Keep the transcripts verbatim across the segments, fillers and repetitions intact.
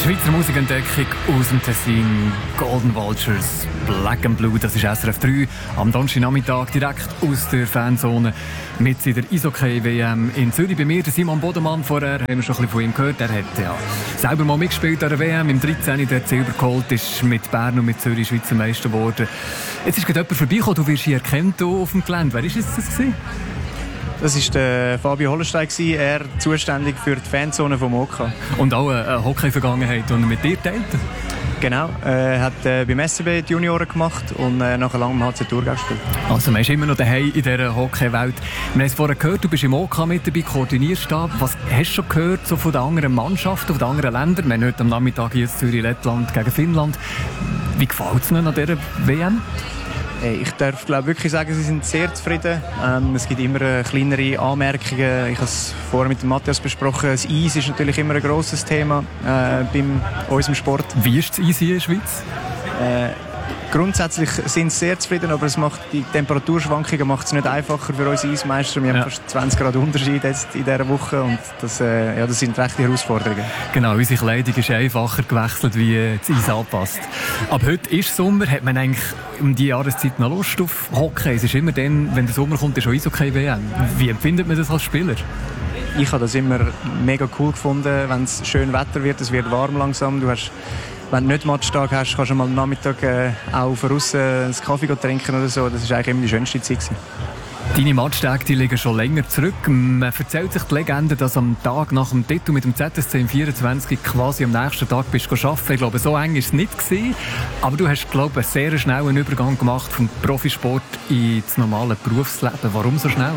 Schweizer Musikentdeckung aus dem Tessin, Golden Vultures, Black and Blue, das ist S R F drei, am Donnerstagnachmittag direkt aus der Fanzone mit in der Eishockey-W M in Zürich. Bei mir der Simon Bodemann, vorher haben wir schon ein bisschen von ihm gehört, er hat ja selber mal mitgespielt an der W M, im dreizehn der Silber geholt, ist mit Bern und mit Zürich Schweizer Meister geworden. Jetzt ist gerade jemand vorbeigekommen, du wirst hier erkannt hier auf dem Gelände. Wer war das gewesen? Das war der Fabio Hollenstein, er zuständig für die Fanzone vom O K. Und auch eine Hockey-Vergangenheit, die er mit dir teilt? Genau, er äh, hat äh, beim S C B die Junioren gemacht und äh, nach langem H C Thurgau gespielt. Also man ist immer noch daheim in dieser Hockey-Welt. Wir haben es vorher gehört, du bist im O K mit dabei, koordinierst da. Was hast du schon gehört so von den anderen Mannschaften, von den anderen Ländern? Wir haben heute am Nachmittag hier in Zürich, Lettland gegen Finnland. Wie gefällt es Ihnen an dieser W M? Ich darf glaube wirklich sagen, sie sind sehr zufrieden. Ähm, es gibt immer äh, kleinere Anmerkungen. Ich habe es vorher mit dem Matthias besprochen. Das Eis ist natürlich immer ein grosses Thema äh, bei unserem Sport. Wie ist das Eis hier in der Schweiz? Äh, grundsätzlich sind sie sehr zufrieden, aber es macht, die Temperaturschwankungen macht es nicht einfacher für unsere Eismeister. Wir ja. haben fast zwanzig Grad Unterschied jetzt in dieser Woche und das, äh, ja, das sind rechte Herausforderungen. Genau, unsere Kleidung ist einfacher gewechselt, wie das Eis anpasst. Aber heute ist Sommer, hat man eigentlich um diese Jahreszeit noch Lust auf Hockey? Es ist immer dann, wenn der Sommer kommt, ist schon Eishockey-W M. Wie empfindet man das als Spieler? Ich habe das immer mega cool gefunden, wenn es schön Wetter wird, es wird warm langsam. Du hast, wenn du nicht Matchtag hast, kannst du mal am Nachmittag äh, auch draussen einen Kaffee trinken oder so. Das war eigentlich immer die schönste Zeit gewesen. Deine Matchtage die liegen schon länger zurück. Man erzählt sich die Legende, dass am Tag nach dem Titel mit dem Z S C im vierundzwanzig quasi am nächsten Tag bist du arbeiten. Ich glaube, so eng war es nicht gewesen. Aber du hast, glaube ich, einen sehr schnellen Übergang gemacht vom Profisport ins normale Berufsleben. Warum so schnell?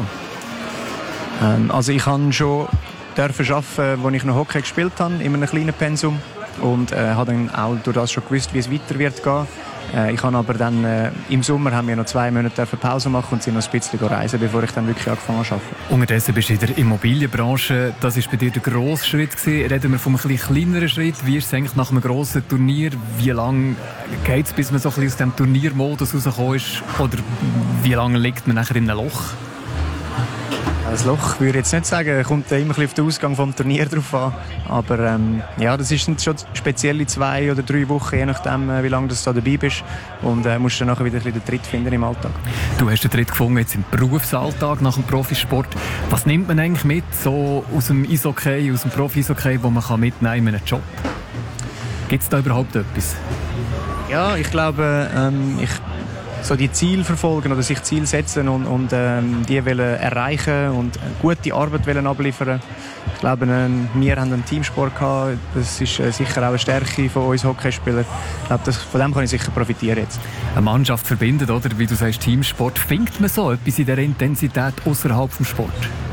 Ähm, also ich durfte schon arbeiten, als ich noch Hockey gespielt habe, in einem kleinen Pensum. Und äh, habe dann auch durch das schon gewusst, wie es weiter wird gehen. Äh, ich habe aber dann äh, im Sommer haben wir noch zwei Monate Pause machen und sind noch ein bisschen reisen, bevor ich dann wirklich angefangen habe zu arbeiten. Unterdessen bist du in der Immobilienbranche. Das war bei dir der grosse Schritt gewesen. Reden wir von einem etwas kleineren Schritt. Wie ist es eigentlich nach einem grossen Turnier? Wie lange geht es, bis man so ein bisschen aus dem Turniermodus rausgekommen ist? Oder wie lange liegt man nachher in einem Loch? Das Loch würde ich jetzt nicht sagen, kommt immer auf den Ausgang des Turniers drauf an. Aber ähm, ja, das sind schon spezielle zwei oder drei Wochen, je nachdem, wie lange du da dabei bist. Und äh, musst dann nachher wieder ein bisschen den Tritt finden im Alltag. Du hast den Tritt gefunden jetzt im Berufsalltag nach dem Profisport. Was nimmt man eigentlich mit so aus dem Eishockey, aus dem Profi-Eishockey, wo man kann mitnehmen in einem Job? Gibt es da überhaupt etwas? Ja, ich glaube, ähm, ich so die Ziele verfolgen oder sich Ziele setzen und, und ähm, die wollen erreichen und gute Arbeit wollen abliefern. Ich glaube, äh, wir haben einen Teamsport gehabt. Das ist äh, sicher auch eine Stärke von uns Hockeyspielern. Ich glaube, das, von dem kann ich sicher profitieren jetzt. Eine Mannschaft verbindet, oder? Wie du sagst, Teamsport. Findet man so etwas in dieser Intensität außerhalb des Sport?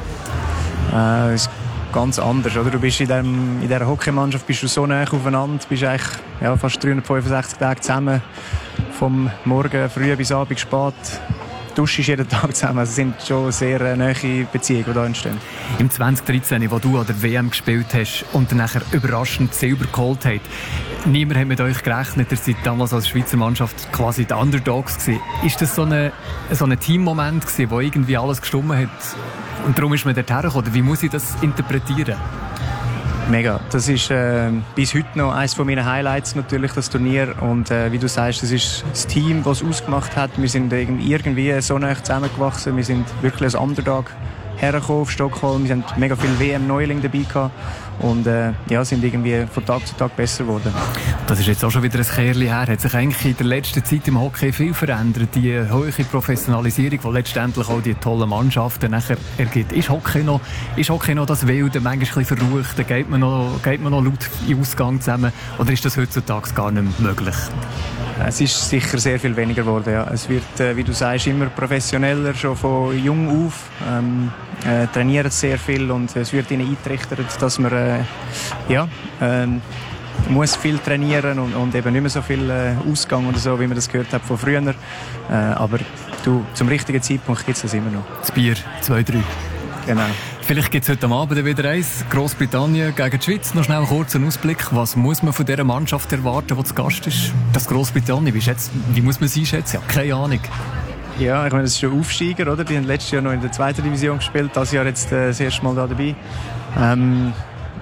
Äh, ist ganz anders, oder? Du bist in, dem, in dieser Hockeymannschaft bist du so nah aufeinander, bist eigentlich ja, fast dreihundertfünfundsechzig Tage zusammen. Vom Morgen früh bis Abend spät. Duschst jeden Tag zusammen. Also es sind schon sehr äh, nahe Beziehungen, die hier entstehen. Im zwanzig dreizehn, wo du an der W M gespielt hast und dann nachher überraschend Silber geholt hast, niemand hat mit euch gerechnet. Ihr seid damals als Schweizer Mannschaft quasi die Underdogs gewesen. Ist das so ein so ein Teammoment gewesen, wo irgendwie alles gestimmt hat und darum ist man dort hergekommen? Wie muss ich das interpretieren? Mega. Das ist äh, bis heute noch eines meiner Highlights, natürlich, das Turnier. Und äh, wie du sagst, das ist das Team, das es ausgemacht hat. Wir sind irgendwie so nah zusammengewachsen. Wir sind wirklich als Underdog hergekommen auf Stockholm. Wir haben mega viele W M-Neulinge dabei gehabt. Und äh, ja, sind irgendwie von Tag zu Tag besser geworden. Das ist jetzt auch schon wieder ein Kehrchen her. Hat sich eigentlich in der letzten Zeit im Hockey viel verändert. Die hohe Professionalisierung, die letztendlich auch die tollen Mannschaften nachher ergibt. Ist Hockey noch, ist Hockey noch das Wilde, manchmal ein bisschen verrucht? Dann geht man noch, geht man noch laut in Ausgang zusammen? Oder ist das heutzutage gar nicht mehr möglich? Es ist sicher sehr viel weniger geworden. Ja. Es wird, äh, wie du sagst, immer professioneller, schon von jung auf. Ähm, äh, trainieren sehr viel und es wird ihnen eingetrichtert, dass man äh, ja, äh, muss viel trainieren und, und eben nicht mehr so viel äh, Ausgang oder so, wie man das gehört hat von früher. Äh, aber du, zum richtigen Zeitpunkt gibt es das immer noch. Das Bier zwei drei. Genau. Vielleicht gibt es heute Abend wieder eins. Grossbritannien gegen die Schweiz. Noch schnell einen kurzen Ausblick. Was muss man von dieser Mannschaft erwarten, die zu Gast ist? Das Grossbritannien, wie, schätzt, wie muss man sie schätzen? Ja, keine Ahnung. Ja, ich meine, das ist schon Aufsteiger, oder? Die haben letztes Jahr noch in der zweiten Division gespielt, das Jahr jetzt äh, das erste Mal da dabei. Ähm,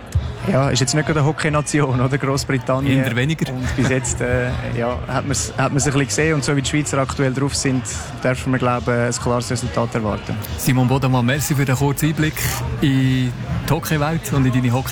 Ja, ist jetzt nicht gerade eine Hockey-Nation, oder? Grossbritannien. Eher weniger. Und bis jetzt äh, ja, hat man es hat ein bisschen gesehen. Und so wie die Schweizer aktuell drauf sind, darf man, glaube ich, ein klares Resultat erwarten. Simon Bodemann, merci für den kurzen Einblick in die Hockeywelt und in deine Hockey